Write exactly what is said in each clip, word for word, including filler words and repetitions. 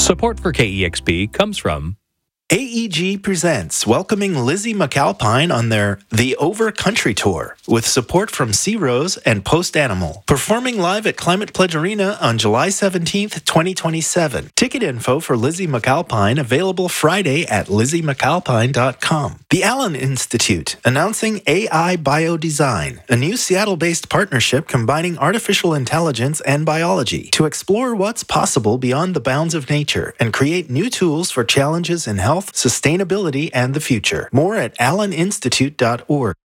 Support for K E X P comes from A E G presents welcoming Lizzie McAlpine on their The Over Country Tour with support from Sea Rose and Post Animal. Performing live at Climate Pledge Arena on July seventeenth, twenty twenty-seven. Ticket info for Lizzie McAlpine available Friday at lizzie mcalpine dot com. The Allen Institute announcing A I Biodesign, a new Seattle-based partnership combining artificial intelligence and biology to explore what's possible beyond the bounds of nature and create new tools for challenges in health, sustainability, and the future. More at allen institute dot org.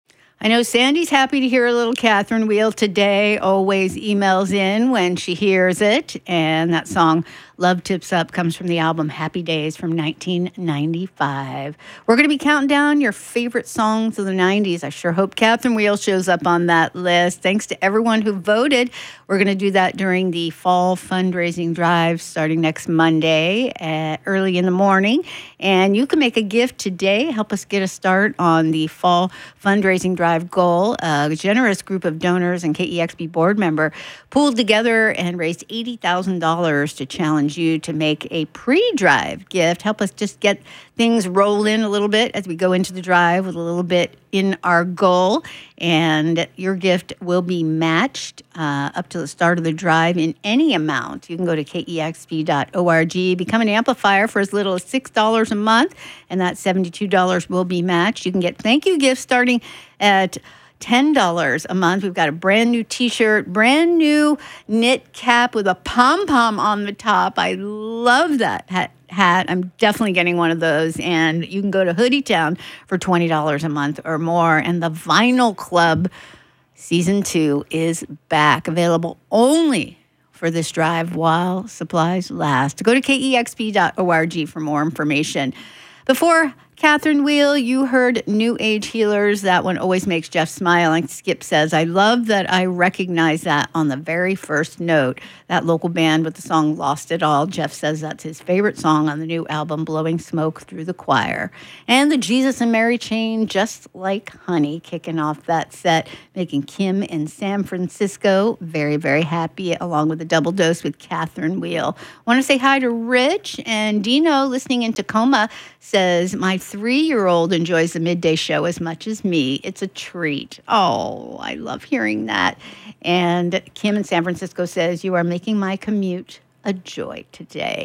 I know Sandy's happy to hear a little Catherine Wheel today, always emails in when she hears it. And that song, Love Tips Up, comes from the album Happy Days from nineteen ninety-five. We're going to be counting down your favorite songs of the nineties. I sure hope Catherine Wheel shows up on that list. Thanks to everyone who voted. We're going to do that during the fall fundraising drive starting next Monday at early in the morning. And you can make a gift today. Help us get a start on the fall fundraising drive goal. A generous group of donors and K E X P board member pooled together and raised eighty thousand dollars to challenge you to make a pre-drive gift. Help us just get things rolling a little bit as we go into the drive with a little bit in our goal. And your gift will be matched uh, up to the start of the drive in any amount. You can go to K E X P dot org, become an amplifier for as little as six dollars a month, and that seventy-two dollars will be matched. You can get thank you gifts starting at ten dollars a month. We've got a brand new t-shirt, brand new knit cap with a pom-pom on the top. I love that hat. hat. I'm definitely getting one of those. And you can go to Hoodie Town for twenty dollars a month or more. And the Vinyl Club Season two is back, available only for this drive while supplies last. Go to K E X P dot org for more information. Before Catherine Wheel, you heard New Age Healers. That one always makes Jeff smile. Like Skip says, I love that I recognize that on the very first note. That local band with the song Lost It All. Jeff says that's his favorite song on the new album, Blowing Smoke Through the Choir. And the Jesus and Mary Chain, Just Like Honey, kicking off that set, making Kim in San Francisco very, very happy, along with a double dose with Catherine Wheel. Want to say hi to Rich, and Dino, listening in Tacoma, says, my three-year-old enjoys the midday show as much as me. It's a treat. Oh, I love hearing that. And Kim in San Francisco says, you are making my commute a joy today.